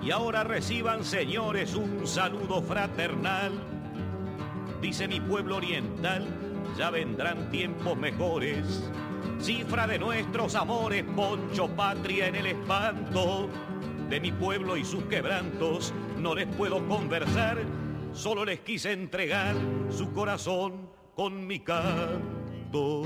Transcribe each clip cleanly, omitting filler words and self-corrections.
Y ahora reciban, señores, un saludo fraternal. Dice mi pueblo oriental, ya vendrán tiempos mejores. Cifra de nuestros amores, poncho patria en el espanto. De mi pueblo y sus quebrantos no les puedo conversar. Solo les quise entregar su corazón con mi canto.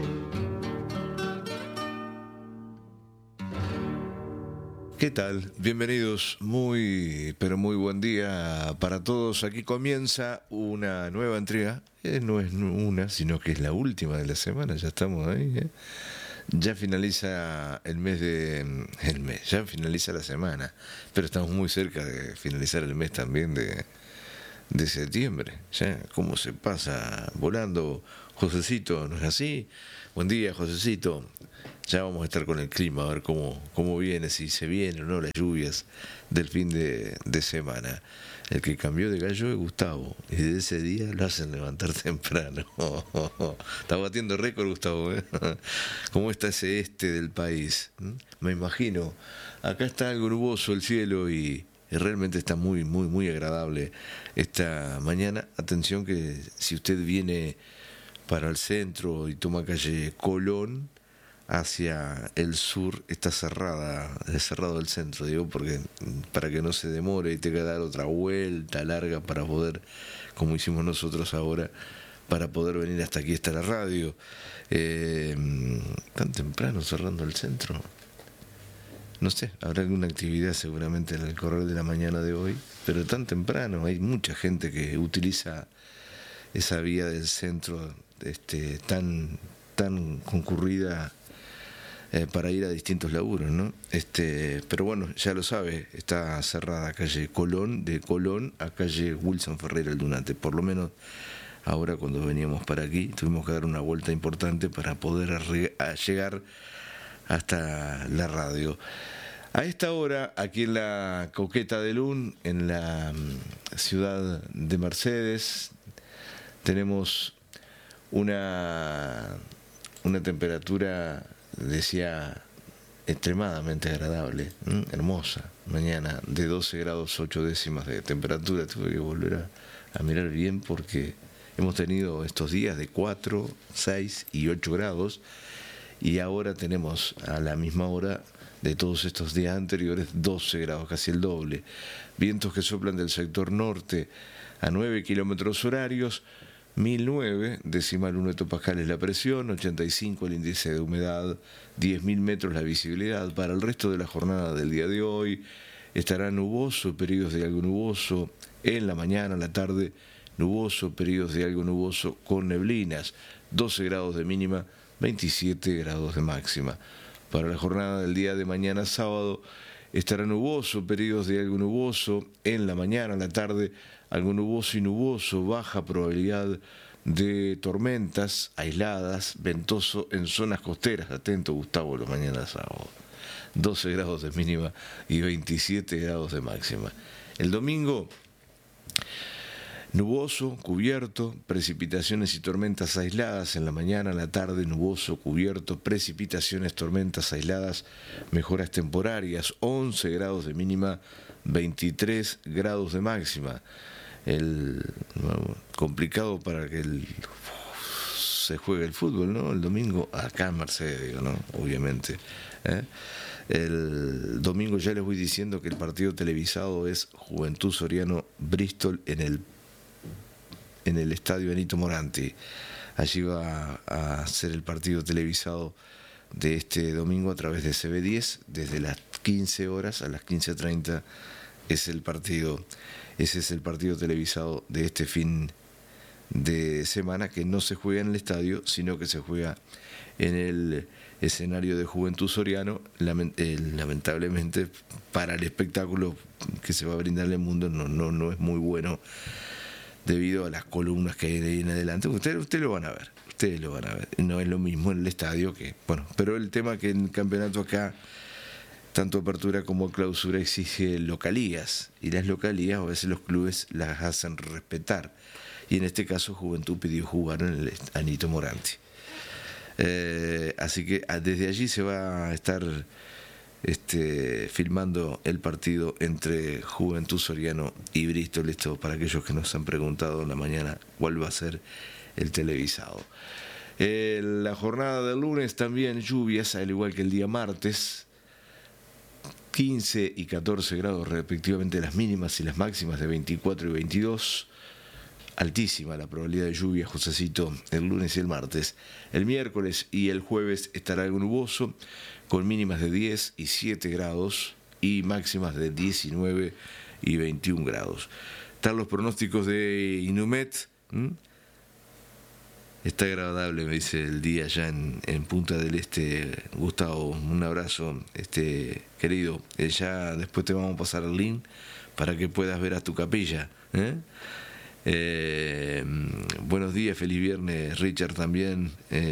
¿Qué tal? Bienvenidos, pero muy buen día para todos. Aquí comienza una nueva entrega, no es una, sino que es la última de la semana, ya estamos ahí, Ya finaliza ya finaliza la semana, pero estamos muy cerca de finalizar el mes también de septiembre. Ya, cómo se pasa volando, Josecito, ¿no es así? Buen día, Josecito. Ya vamos a estar con el clima, a ver cómo viene, si se vienen o no las lluvias del fin de semana. El que cambió de gallo es Gustavo, y desde ese día lo hacen levantar temprano. Está batiendo récord, Gustavo, ¿eh? ¿Cómo está ese este del país? Me imagino, acá está algo nuboso el cielo y realmente está muy, muy, muy agradable esta mañana. Atención que si usted viene para el centro y toma calle Colón, hacia el sur está cerrado el centro, digo, porque para que no se demore y tenga que dar otra vuelta larga para poder, como hicimos nosotros ahora, para poder venir hasta aquí, hasta la radio. Tan temprano cerrando el centro. No sé, habrá alguna actividad seguramente en el correr de la mañana de hoy, pero tan temprano, hay mucha gente que utiliza esa vía del centro tan concurrida para ir a distintos laburos, ¿no? Pero bueno, ya lo sabe, está cerrada calle Colón, de Colón a calle Wilson Ferreira Aldunate. Por lo menos ahora cuando veníamos para aquí tuvimos que dar una vuelta importante para poder llegar hasta la radio. A esta hora, aquí en la Coqueta de Lún, en la ciudad de Mercedes, tenemos una temperatura, decía, extremadamente agradable, hermosa, mañana de 12 grados 8 décimas de temperatura. Tuve que volver a mirar bien porque hemos tenido estos días de 4, 6 y 8 grados y ahora tenemos a la misma hora de todos estos días anteriores 12 grados, casi el doble. Vientos que soplan del sector norte a 9 kilómetros horarios, 1009, decimal 1 hectopascales la presión, 85 el índice de humedad, 10.000 metros la visibilidad. Para el resto de la jornada del día de hoy estará nuboso, periodos de algo nuboso, en la mañana, en la tarde, nuboso, periodos de algo nuboso con neblinas, 12 grados de mínima, 27 grados de máxima. Para la jornada del día de mañana sábado estará nuboso, periodos de algo nuboso, en la mañana, en la tarde, algo nuboso y nuboso, baja probabilidad de tormentas aisladas, ventoso en zonas costeras. Atento, Gustavo, los mañanas sábado. 12 grados de mínima y 27 grados de máxima. El domingo, nuboso, cubierto, precipitaciones y tormentas aisladas en la mañana, en la tarde, nuboso, cubierto, precipitaciones, tormentas aisladas, mejoras temporarias, 11 grados de mínima, 23 grados de máxima. Complicado para que se juegue el fútbol, ¿no? El domingo, acá en Mercedes, digo, ¿no? Obviamente. El domingo ya les voy diciendo que el partido televisado es Juventud Soriano Bristol en el estadio Benito Moranti. Allí va a ser el partido televisado de este domingo a través de CB10, desde las 15 horas a las 15:30 ese es el partido televisado de este fin de semana, que no se juega en el estadio, sino que se juega en el escenario de Juventud Soriano. Lamentablemente para el espectáculo que se va a brindar al mundo no es muy bueno debido a las columnas que hay de ahí en adelante. Ustedes lo van a ver, no es lo mismo en el estadio que, bueno, pero el tema que en el campeonato acá, tanto apertura como clausura, exige localías, y las localías a veces los clubes las hacen respetar, y en este caso Juventud pidió jugar en el Benito Moranti. Así que desde allí se va a estar filmando el partido entre Juventud Soriano y Bristol. Esto para aquellos que nos han preguntado en la mañana cuál va a ser el televisado. La jornada del lunes también lluvias, al igual que el día martes. 15 y 14 grados respectivamente las mínimas y las máximas de 24 y 22. Altísima la probabilidad de lluvia, Josecito, el lunes y el martes. El miércoles y el jueves estará algo nuboso, con mínimas de 10 y 7 grados y máximas de 19 y 21 grados. Están los pronósticos de Inumet. Está agradable, me dice, el día allá en Punta del Este. Gustavo, un abrazo, querido. Ya después te vamos a pasar el link para que puedas ver a tu capilla. Buenos días, feliz viernes, Richard, también.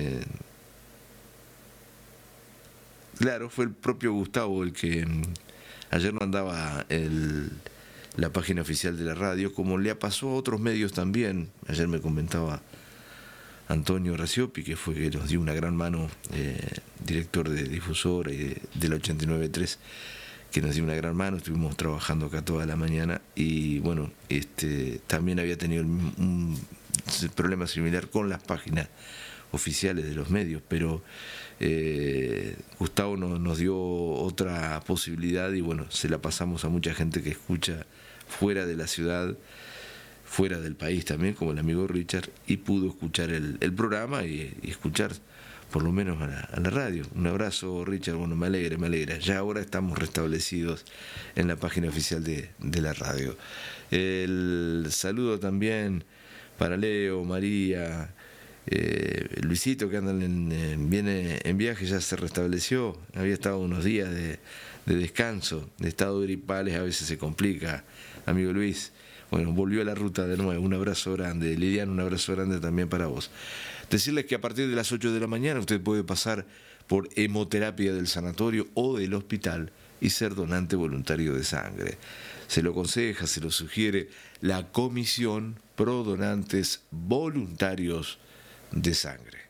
Claro, fue el propio Gustavo el que ayer no andaba la página oficial de la radio, como le pasó a otros medios también. Ayer me comentaba Antonio Raciopi, que fue que nos dio una gran mano, director de Difusora y del 89.3, que nos dio una gran mano. Estuvimos trabajando acá toda la mañana y bueno, también había tenido un problema similar con las páginas oficiales de los medios, pero Gustavo nos dio otra posibilidad y bueno, se la pasamos a mucha gente que escucha fuera de la ciudad, fuera del país también, como el amigo Richard, y pudo escuchar el programa y escuchar por lo menos a la radio. Un abrazo, Richard. Bueno, me alegra. Ya ahora estamos restablecidos en la página oficial de la radio. El saludo también para Leo, María, Luisito, que viene en viaje, ya se restableció. Había estado unos días de descanso, de estado gripales, a veces se complica, amigo Luis. Bueno, volvió a la ruta de nuevo. Un abrazo grande. Liliana, un abrazo grande también para vos. Decirles que a partir de las 8 de la mañana usted puede pasar por hemoterapia del sanatorio o del hospital y ser donante voluntario de sangre. Se lo aconseja, se lo sugiere la Comisión Pro Donantes Voluntarios de Sangre.